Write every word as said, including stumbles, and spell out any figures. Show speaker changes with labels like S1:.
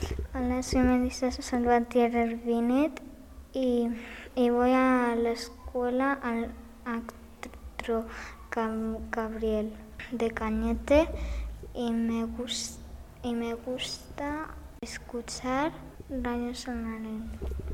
S1: Hola, soy Melissa Salvatierra Binet y, y voy a la escuela al Actro Gabriel de Cañete y me, gust, y me gusta escuchar Radio San Lorenzo.